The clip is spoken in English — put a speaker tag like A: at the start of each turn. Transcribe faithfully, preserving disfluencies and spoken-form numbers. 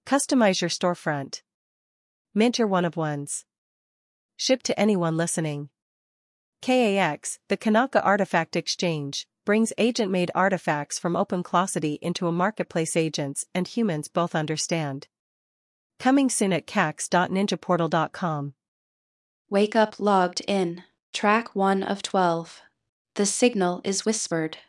A: Customize your storefront. Mint your one-of-ones. Ship to anyone listening. K A X, the Kanaka Artifact Exchange, brings agent-made artifacts from OpenClosity into a marketplace agents and humans both understand. Coming soon at cax dot ninja portal dot com.
B: Wake up logged in. Track one of twelve. The signal is whispered.